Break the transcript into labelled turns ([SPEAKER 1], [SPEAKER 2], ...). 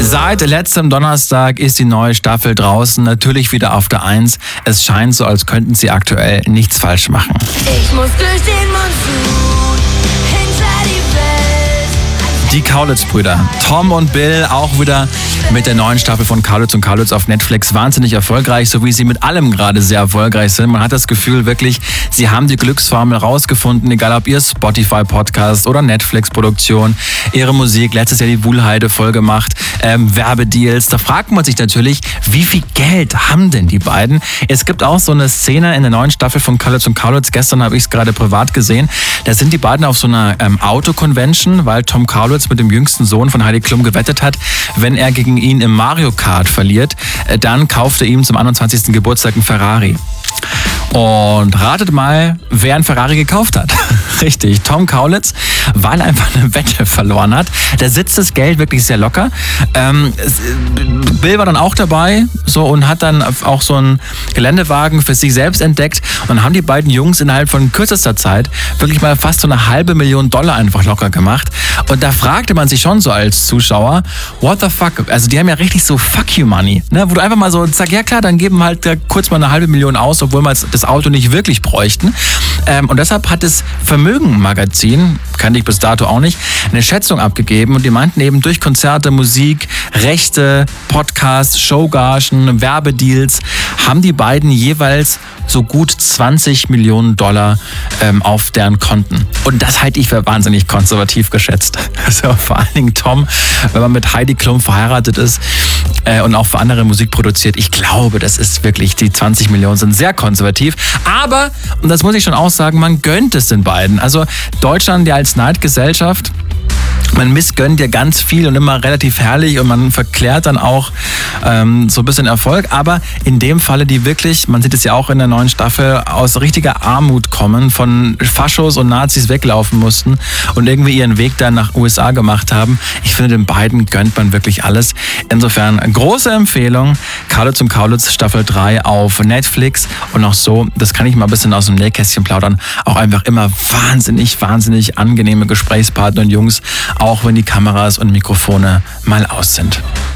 [SPEAKER 1] Seit letztem Donnerstag ist die neue Staffel draußen, natürlich wieder auf der 1. Es scheint so, als könnten sie aktuell nichts falsch machen.
[SPEAKER 2] Ich muss durch den Monsun, hinter die Welt.
[SPEAKER 1] Die Kaulitz-Brüder, Tom und Bill, auch wieder mit der neuen Staffel von Kaulitz und Kaulitz auf Netflix wahnsinnig erfolgreich, so wie sie mit allem gerade sehr erfolgreich sind. Man hat das Gefühl wirklich, sie haben die Glücksformel rausgefunden, egal ob ihr Spotify-Podcast oder Netflix-Produktion, ihre Musik, letztes Jahr die Wuhlheide voll gemacht, Werbedeals. Da fragt man sich natürlich, wie viel Geld haben denn die beiden? Es gibt auch so eine Szene in der neuen Staffel von Kaulitz und Kaulitz, gestern habe ich es gerade privat gesehen, da sind die beiden auf so einer Autoconvention, weil Tom Kaulitz mit dem jüngsten Sohn von Heidi Klum gewettet hat, wenn er gegen ihn im Mario Kart verliert, dann kauft er ihm zum 21. Geburtstag einen Ferrari. Und ratet mal, wer einen Ferrari gekauft hat. Richtig, Tom Kaulitz, weil er einfach eine Wette verloren hat. Da sitzt das Geld wirklich sehr locker. Bill war dann auch dabei so und hat dann auch so einen Geländewagen für sich selbst entdeckt. Und dann haben die beiden Jungs innerhalb von kürzester Zeit wirklich mal fast so $500,000 einfach locker gemacht. Und da fragte man sich schon so als Zuschauer, what the fuck? Also die haben ja richtig so fuck you money, ne? Wo du einfach mal so, sag ja klar, dann geben wir halt kurz mal $500,000 aus, obwohl wir das Auto nicht wirklich bräuchten. Und deshalb hat das Vermögen-Magazin, kannte ich bis dato auch nicht, eine Schätzung abgegeben und die meinten eben durch Konzerte, Musik, Rechte, Podcasts, Showgagen, Werbedeals haben die beiden jeweils so gut $20 Millionen auf deren Konten. Und das halte ich für wahnsinnig konservativ geschätzt. Also vor allen Dingen Tom, wenn man mit Heidi Klum verheiratet ist und auch für andere Musik produziert, ich glaube, das ist wirklich, die 20 Millionen sind sehr konservativ. Aber, und das muss ich schon auch sagen, man gönnt es den beiden. Also Deutschland ja als Neidgesellschaft, man missgönnt ja ganz viel und immer relativ herrlich und man verklärt dann auch so ein bisschen Erfolg. Aber in dem Falle, die wirklich, man sieht es ja auch in der neuen Staffel, aus richtiger Armut kommen, von Faschos und Nazis weglaufen mussten und irgendwie ihren Weg dann nach USA gemacht haben. Ich finde, den beiden gönnt man wirklich alles. Insofern große Empfehlung, Kaulitz und Kaulitz Staffel 3 auf Netflix. Und auch so, das kann ich mal ein bisschen aus dem Nähkästchen plaudern, auch einfach immer wahnsinnig angenehme Gesprächspartner und Jungs, auch wenn die Kameras und Mikrofone mal aus sind.